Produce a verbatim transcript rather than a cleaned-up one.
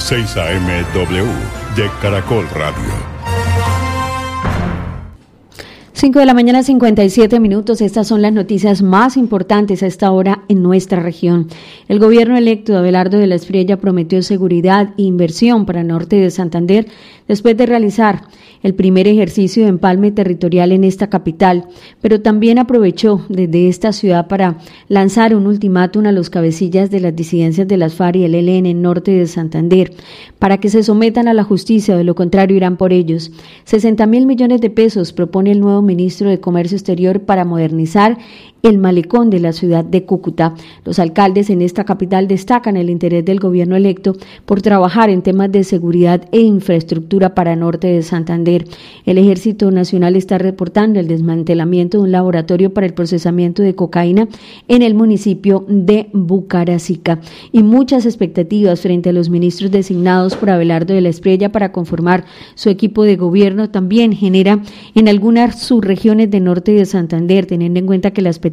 seis A M W de Caracol Radio. cinco de la mañana, cincuenta y siete minutos. Estas son las noticias más importantes a esta hora en nuestra región. El gobierno electo de Abelardo de la Espriella prometió seguridad e inversión para el norte de Santander después de realizar el primer ejercicio de empalme territorial en esta capital, pero también aprovechó desde esta ciudad para lanzar un ultimátum a los cabecillas de las disidencias de las FARC y el E L N en norte de Santander para que se sometan a la justicia, de lo contrario irán por ellos. sesenta mil millones de pesos propone el nuevo ministro de Comercio Exterior para modernizar el malecón de la ciudad de Cúcuta. Los alcaldes en esta capital destacan el interés del gobierno electo por trabajar en temas de seguridad e infraestructura para norte de Santander. El Ejército Nacional está reportando el desmantelamiento de un laboratorio para el procesamiento de cocaína en el municipio de Bucaracica y muchas expectativas frente a los ministros designados por Abelardo de la Espriella para conformar su equipo de gobierno también genera en algunas subregiones de norte de Santander, teniendo en cuenta que las peticiones